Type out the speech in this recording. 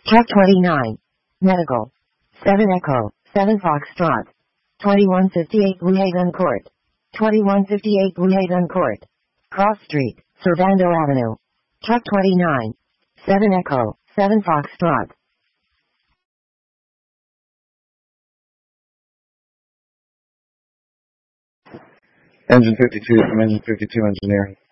Truck 29. Medical. 7 Echo, 7 Foxtrot. 2158 Blue Haven Court. 2158 Blue Haven Court. Cross Street, Servando Avenue. Truck 29. 7 Echo, 7 Foxtrot. Engine 52 from Engine 52 Engineering.